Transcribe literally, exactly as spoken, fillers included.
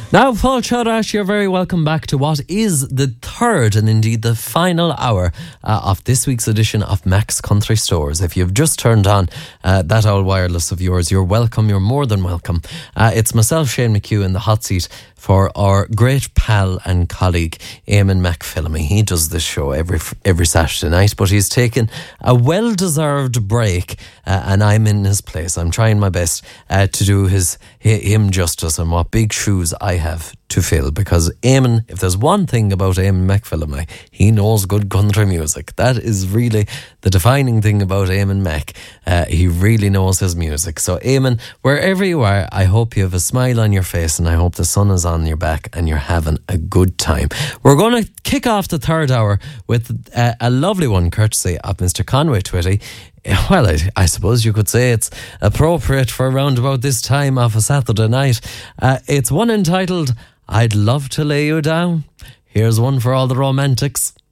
Now, Paul Chodash, you're very welcome back to what is the third and indeed the final hour uh, of this week's edition of Mac's Country Stores. If you've just turned on uh, that old wireless of yours, you're welcome, you're more than welcome. Uh, it's myself, Shane McHugh, in the hot seat for our great pal and colleague, Eamon McPhillamy. He does this show every every Saturday night, but he's taken a well-deserved break uh, and I'm in his place. I'm trying my best uh, to do his him justice and what big shoes I have to fill, because Eamon, if there's one thing about Eamon McPhillamy, he knows good country music. That is really the defining thing about Eamon Mac. Uh, he really knows his music. So Eamon, wherever you are, I hope you have a smile on your face and I hope the sun is on your back and you're having a good time. We're going to kick off the third hour with uh, a lovely one courtesy of Mister Conway Twitty. Well, I, I suppose you could say it's appropriate for around about this time of a Saturday night. Uh, it's one entitled I'd Love to Lay You Down. Here's one for all the romantics.